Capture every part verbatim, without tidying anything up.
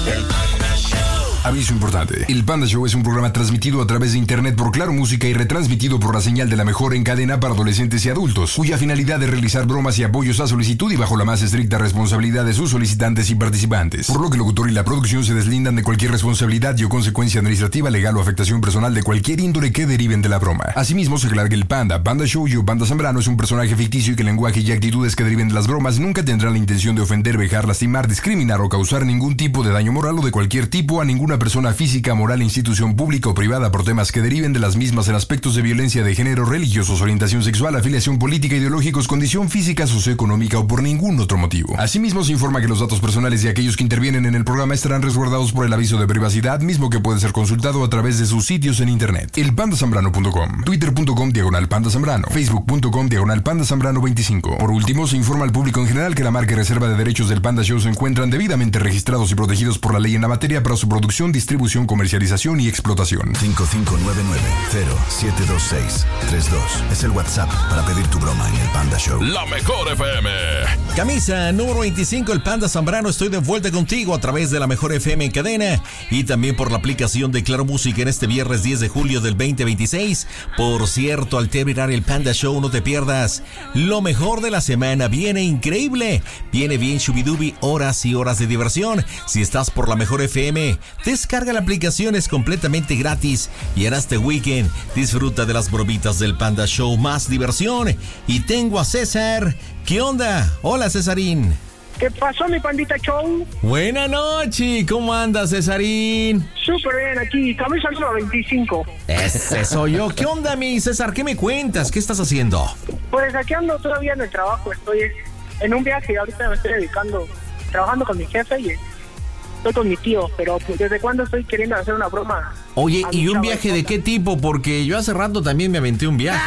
El Panda Show. Aviso importante. El Panda Show es un programa transmitido a través de internet por Claro Música y retransmitido por la señal de la mejor en cadena para adolescentes y adultos, cuya finalidad es realizar bromas y apoyos a solicitud y bajo la más estricta responsabilidad de sus solicitantes y participantes. Por lo que el locutor y la producción se deslindan de cualquier responsabilidad y o consecuencia administrativa, legal o afectación personal de cualquier índole que deriven de la broma. Asimismo, se aclara que el Panda, Panda Show y o Panda Zambrano es un personaje ficticio y que el lenguaje y actitudes que deriven de las bromas nunca tendrán la intención de ofender, vejar, lastimar, discriminar o causar ningún tipo de daño moral o de cualquier tipo a ninguna persona física, moral, institución pública o privada por temas que deriven de las mismas en aspectos de violencia de género, religiosos, orientación sexual, afiliación política, ideológicos, condición física, socioeconómica o por ningún otro motivo. Asimismo, se informa que los datos personales de aquellos que intervienen en el programa estarán resguardados por el aviso de privacidad, mismo que puede ser consultado a través de sus sitios en internet. el panda zambrano punto com, twitter punto com diagonal panda zambrano, facebook punto com diagonal panda zambrano veinticinco. Por último, se informa al público en general que la marca y reserva de derechos del Panda Show se encuentran debidamente registrados y protegidos por la ley en la materia para su producción, distribución, comercialización y explotación. cinco cinco nueve nueve cero siete dos seis tres dos es el WhatsApp para pedir tu broma en el Panda Show. La mejor F M. Camisa número veinticinco, el Panda Zambrano. Estoy de vuelta contigo a través de la mejor F M en cadena y también por la aplicación de Claro Música en este viernes diez de julio del veinte veintiséis. Por cierto, al terminar el Panda Show, no te pierdas lo mejor de la semana. Viene increíble, viene bien shubidubi, horas y horas de diversión. Si estás por la mejor F M, descarga la aplicación, es completamente gratis y en este weekend disfruta de las bromitas del Panda Show, más diversión. Y tengo a César. ¿Qué onda? Hola, Cesarín. ¿Qué pasó, mi Pandita Show? Buena noche, ¿cómo andas, Cesarín? Súper bien, aquí, camisa número veinticinco. Ese soy yo. ¿Qué onda, mi César? ¿Qué me cuentas? ¿Qué estás haciendo? Pues aquí ando todavía en el trabajo, estoy en un viaje, ahorita me estoy dedicando, trabajando con mi jefe y estoy con mi tío, pero pues, ¿desde cuándo estoy queriendo hacer una broma? Oye, ¿y un viaje de qué tipo? Porque yo hace rato también me aventé un viaje.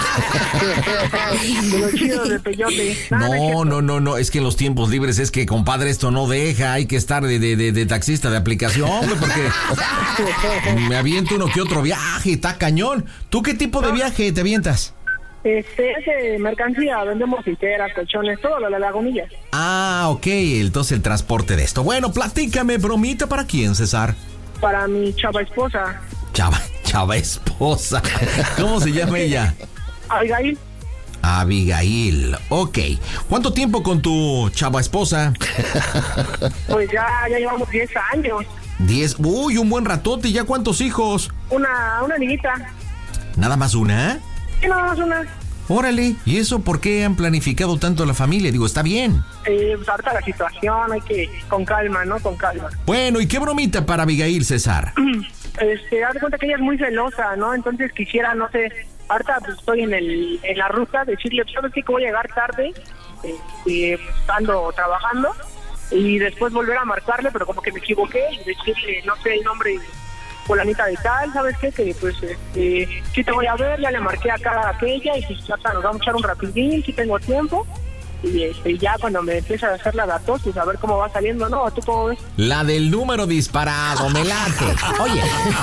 De los chidos de peyote. No, no, no, no, es que en los tiempos libres es que, compadre, esto no deja, hay que estar de, de, de, de taxista de aplicación, güey, porque me aviento uno que otro viaje, está cañón. ¿Tú qué tipo de viaje te avientas? Este, es de mercancía, vendemos literas, colchones, todo lo de la lagunilla. Ah, ok, entonces el transporte de esto. Bueno, platícame, bromita, ¿para quién, César? Para mi chava esposa. Chava, chava esposa. ¿Cómo se llama ella? Abigail. Abigail, ok. ¿Cuánto tiempo con tu chava esposa? Pues ya, ya llevamos diez años. Diez, uy, un buen ratote. ¿Ya cuántos hijos? Una, una niñita. ¿Nada más una? Sí, nada más una. Órale, ¿y eso por qué han planificado tanto la familia? Digo, está bien. Eh, pues ahorita la situación, hay que, con calma, ¿no? Con calma. Bueno, ¿y qué bromita para Abigail, César? Este, haz de cuenta que ella es muy celosa, ¿no? Entonces quisiera, no sé, ahorita pues estoy en el en la ruta, decirle, ¿sabes qué? Que voy a llegar tarde, este, ando trabajando, y después volver a marcarle, pero como que me equivoqué, y decirle, no sé, el nombre fulanita de tal, ¿sabes qué? Que pues, este, sí te voy a ver, ya le marqué acá a aquella, y pues ya nos vamos a echar un rapidín, si tengo tiempo. Y este, ya cuando me empieza a hacer la datos, pues a ver cómo va saliendo, ¿no? ¿Tú cómo ves? La del número disparado, me late. Oye,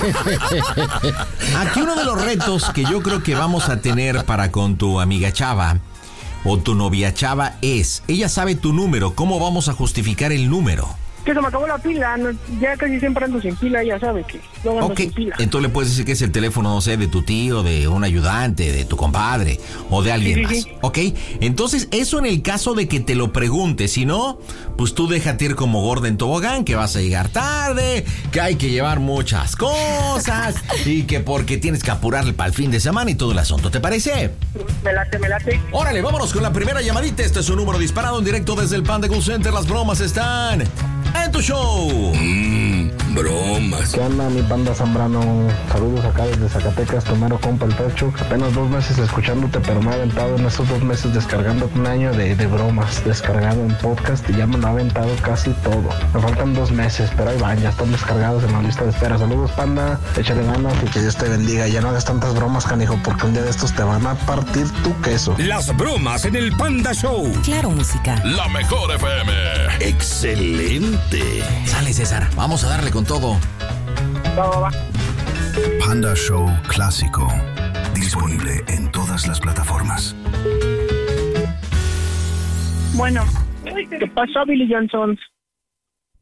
aquí uno de los retos que yo creo que vamos a tener para con tu amiga Chava o tu novia Chava es, ella sabe tu número, ¿cómo vamos a justificar el número? Que se me acabó la pila, no, ya casi siempre ando sin pila, ya sabe que no ando Ok, sin pila. entonces le puedes decir que es el teléfono, no sé, de tu tío, de un ayudante, de tu compadre o de alguien Sí, sí, más. sí. Ok, entonces eso en el caso de que te lo pregunte, si no, pues tú déjate ir como gorda en tobogán, que vas a llegar tarde, que hay que llevar muchas cosas y que porque tienes que apurarle para el fin de semana y todo el asunto, ¿te parece? Me late, me late. Órale, vámonos con la primera llamadita. Este es un número disparado en directo desde el Panda Cool Center. Las bromas están en tu show. Mmm, bromas. ¿Qué onda, mi Panda Zambrano? Saludos acá desde Zacatecas, tu mero compa el Percho. Apenas dos meses escuchándote, pero me he aventado en esos dos meses descargando un año de, de bromas, descargado en podcast y ya me lo ha aventado casi todo. Me faltan dos meses, pero ahí van, ya están descargados en la lista de espera. Saludos, Panda, échale ganas y que Dios te bendiga. Ya no hagas tantas bromas, canijo, porque un día de estos te van a partir tu queso. Las bromas en el Panda Show. Claro Música. La mejor F M. Excelente. Sale, César, vamos a darle con todo. Va, va, va. Panda Show Clásico. Disponible en todas las plataformas. Bueno, ¿qué pasó, Billy Johnson?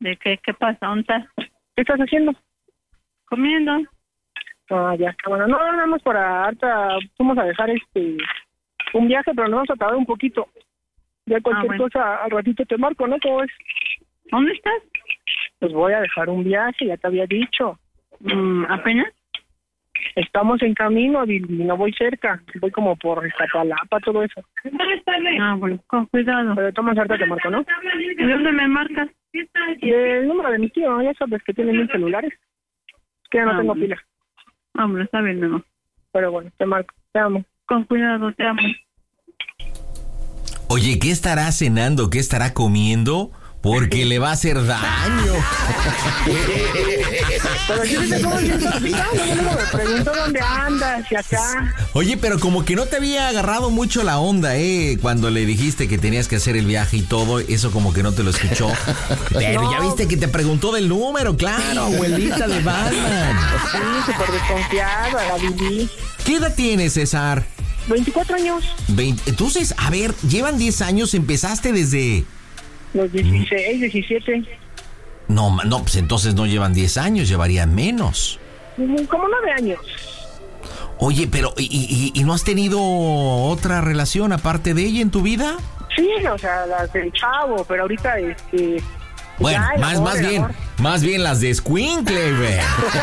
¿De qué? ¿Qué pasa? ¿Dónde estás? ¿Qué estás haciendo? Comiendo. Ah, ya está bueno. No, nada más para harta, vamos a dejar este un viaje, pero nos vamos a tardar un poquito. Ya cualquier Ah, bueno. cosa al ratito te marco, ¿no? ¿Cómo es? ¿Dónde estás? Pues voy a dejar un viaje, ya te había dicho. Mm, ¿Apenas? Estamos en camino y no voy cerca. Voy como por Iztapalapa, todo eso. Ah, bueno, con cuidado. Pero tomas harta te marco, ¿no? ¿De dónde me marcas? El número de mi tío, ya sabes que tiene mil celulares. Es que ya no Ah, tengo bueno. pila. Hombre, está bien, no. Pero bueno, te marco. Te amo. Con cuidado, te amo. Oye, ¿qué estará cenando? ¿Qué estará comiendo? Porque le va a hacer daño. Pero yo sé cómo se está picando. Yo luego me pregunto dónde andas y acá. Oye, pero como que no te había agarrado mucho la onda, ¿eh? Cuando le dijiste que tenías que hacer el viaje y todo, eso como que no te lo escuchó. Pero ya viste que te preguntó del número, claro, abuelita de Batman. Sí, súper desconfiada, la viví. ¿Qué edad tienes, César? veinticuatro años. veinte. Entonces, a ver, llevan diez años, empezaste desde... Los dieciséis, diecisiete. No, ma- no, pues entonces no llevan diez años, llevarían menos. Como nueve años. Oye, pero ¿y, y, y no has tenido otra relación aparte de ella en tu vida? Sí, o sea, las del chavo, pero ahorita este... Bueno, ya, el más, amor, más el bien, amor. más bien las de Squinkle, güey.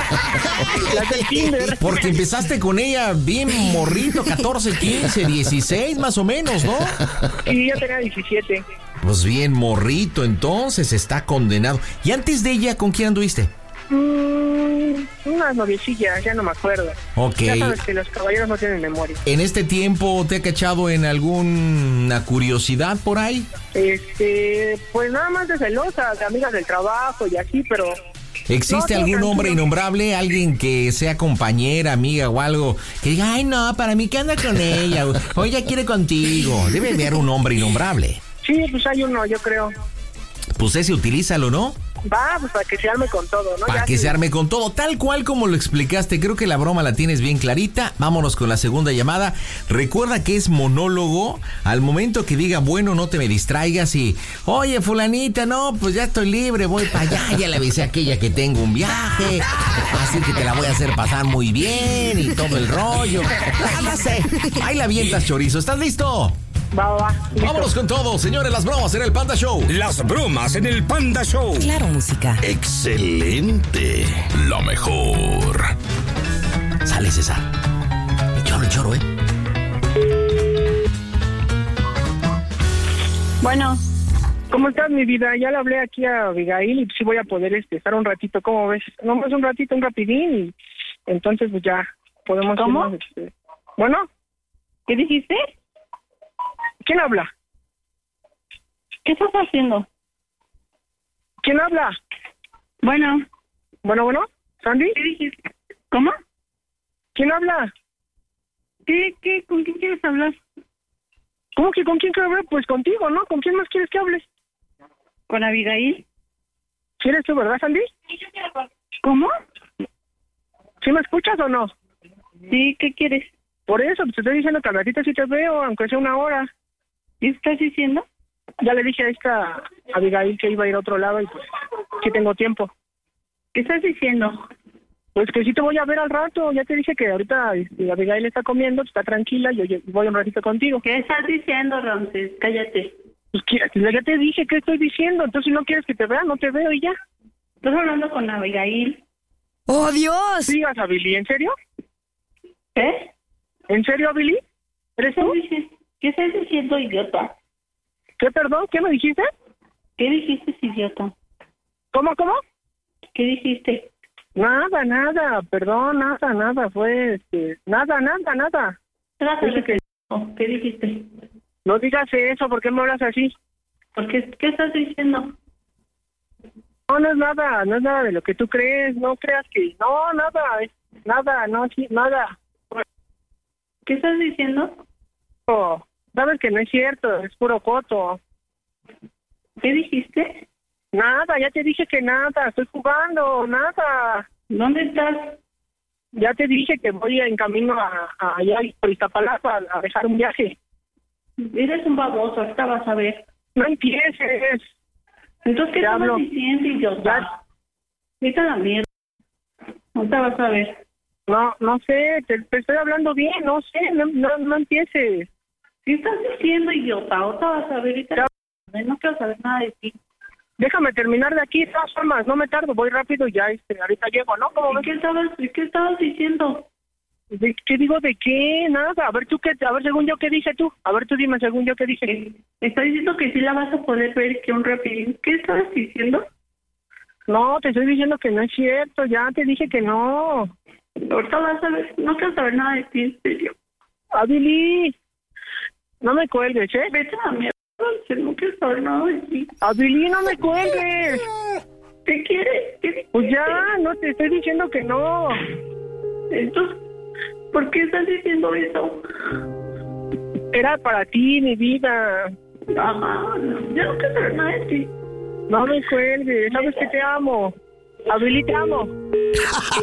Las del Tinder. Porque empezaste con ella bien morrito, catorce, quince, dieciséis más o menos, ¿no? Sí, yo tenía diecisiete. Pues bien morrito, entonces está condenado. ¿Y antes de ella con quién anduviste? Mm, unas noviecillas, ya no me acuerdo. Ok. Ya sabes que los caballeros no tienen memoria. ¿En este tiempo te ha cachado en alguna curiosidad por ahí? Este, pues nada más de celosas, de amigas del trabajo y así, pero... ¿Existe No, algún tranquilo. hombre innombrable, alguien que sea compañera, amiga o algo, que diga, ay no, para mí que anda con ella, o o ella quiere contigo? Debe haber un hombre innombrable. Sí, pues hay uno, yo creo. Pues ese utilízalo, ¿no? Va, pues para que se arme con todo, ¿no? Para Ya que sí. se arme con todo, tal cual como lo explicaste. Creo que la broma la tienes bien clarita. Vámonos con la segunda llamada. Recuerda que es monólogo. Al momento que diga, bueno, no te me distraigas y, oye, fulanita, no, pues ya estoy libre, voy para allá. Ya le avisé a aquella que tengo un viaje, así que te la voy a hacer pasar muy bien y todo el rollo. Ah, no sé, ahí la avientas, chorizo. ¿Estás listo? Va, va, va. Listo. Vámonos con todo, señores, las bromas en el Panda Show. Las bromas en el Panda Show. Claro, música. Excelente. La mejor. Sale, César. Me choro, el choro, ¿eh? Bueno, ¿Cómo estás, mi vida? Ya le hablé aquí a Abigail y sí voy a poder este, estar un ratito, ¿cómo ves? No más un ratito, un rapidín y entonces pues ya podemos... ¿Cómo? irnos, este... Bueno, ¿qué dijiste? ¿quién habla? ¿Qué estás haciendo? ¿Quién habla? Bueno, Bueno, bueno, ¿Sandy? ¿qué dijiste? ¿Cómo? ¿Quién habla? ¿Qué, qué, con quién quieres hablar? ¿Cómo que con quién quiero hablar? Pues contigo, ¿no? ¿Con quién más quieres que hable? ¿Con Abigail? ¿Quieres tú, verdad, Sandy? ¿Cómo? ¿Sí me escuchas o no? Sí, ¿qué quieres? Por eso, pues te estoy diciendo que al ratito sí te veo, aunque sea una hora. ¿Qué estás diciendo? Ya le dije a esta Abigail que iba a ir a otro lado y pues sí tengo tiempo. ¿Qué estás diciendo? Pues que sí te voy a ver al rato. Ya te dije que ahorita este, Abigail está comiendo, está tranquila, yo, yo voy un ratito contigo. ¿Qué estás diciendo, Ramses? Cállate. Pues que- ya te dije qué estoy diciendo, entonces si no quieres que te vea, no te veo y ya. ¿Estás hablando con Abigail? ¡Oh, Dios! Sigas a Billy, ¿en serio? ¿Qué? ¿En serio, Billy? ¿Eres ¿Qué tú? dices? ¿Qué estás diciendo, idiota? ¿Qué, perdón? ¿Qué me dijiste? ¿Qué dijiste, idiota? ¿Cómo, cómo? ¿Qué dijiste? Nada, nada, perdón, nada, nada, fue, este, nada, nada, nada. Trátale, Dije que- pendejo. ¿Qué dijiste? No digas eso, ¿por qué me hablas así? ¿Por qué, ¿Qué estás diciendo? No, no es nada, no es nada de lo que tú crees, no creas que, no, nada, es nada, no, sí, nada. ¿Qué estás diciendo? Oh, sabes que no es cierto, es puro coto. ¿Qué dijiste? Nada, ya te dije que nada, estoy jugando, nada. ¿Dónde estás? Ya te dije que voy en camino a, a allá por Iztapalapa a, a dejar un viaje. Eres un baboso, ahorita vas a ver. No empieces. Entonces, ¿qué Te estabas hablo. diciendo, idiota? Vete a la mierda. No te vas a ver. No, no sé, te, te estoy hablando bien, no sé, no, no, no empieces. ¿Qué estás diciendo, idiota? Ahorita vas a ver, vete a la mierda. No quiero saber nada de ti. Déjame terminar de aquí, de todas formas, no me tardo, voy rápido y ya, este, ahorita llego, ¿no? ¿Cómo ¿Y ves? qué estabas, y qué estabas diciendo? ¿De qué digo de qué? Nada, a ver tú qué, a ver según yo qué dije tú, a ver tú dime según yo qué dije. Está diciendo que sí la vas a poder ver, que un rapidín. ¿Qué estabas diciendo? No, te estoy diciendo que no es cierto, ya te dije que no. Ahorita vas a ver, no quiero saber nada de ti, en serio. Abili, no me cuelgues, ¿eh? Vete a la mierda, no quiero saber nada de ti. Abili, no me cuelgues. ¿Qué quieres? ¿Qué Pues ya, no te estoy diciendo que no. Entonces, ¿por qué estás diciendo eso? Era para ti, mi vida. Ajá, no, yo no quiero saber nada de ti. No me cuelgues, sabes que te amo. Abili, te amo.